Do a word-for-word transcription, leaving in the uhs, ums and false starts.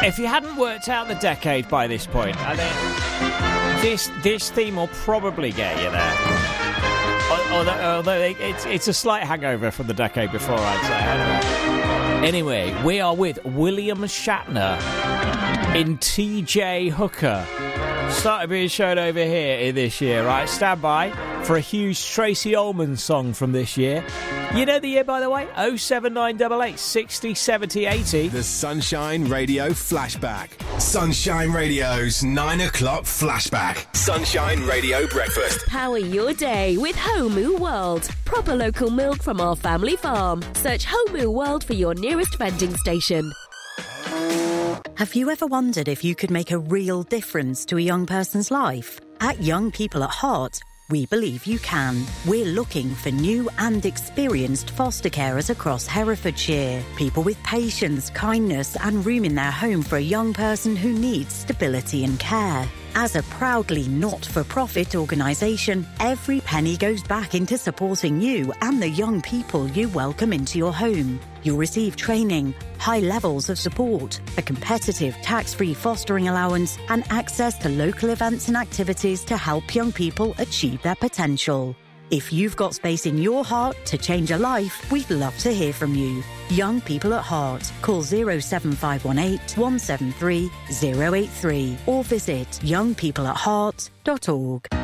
If you hadn't worked out the decade by this point, I think this this theme will probably get you there. Although, although it's it's a slight hangover from the decade before, I'd say. Anyway, anyway we are with William Shatner in T J Hooker. Started being shown over here in this year, right? Stand by for a huge Tracy Ullman song from this year. You know the year, by the way? oh seven nine eight eight, sixty, seventy, eighty. The Sunshine Radio Flashback. Sunshine Radio's nine o'clock Flashback. Sunshine Radio Breakfast. Power your day with Homu World. Proper local milk from our family farm. Search Homu World for your nearest vending station. Have you ever wondered if you could make a real difference to a young person's life? At Young People at Heart, we believe you can. We're looking for new and experienced foster carers across Herefordshire. People with patience, kindness and room in their home for a young person who needs stability and care. As a proudly not-for-profit organisation, every penny goes back into supporting you and the young people you welcome into your home. You'll receive training, high levels of support, a competitive tax-free fostering allowance and access to local events and activities to help young people achieve their potential. If you've got space in your heart to change a life, we'd love to hear from you. Young People at Heart. Call oh seven five one eight, one seven three, oh eight three or visit young people at heart dot org.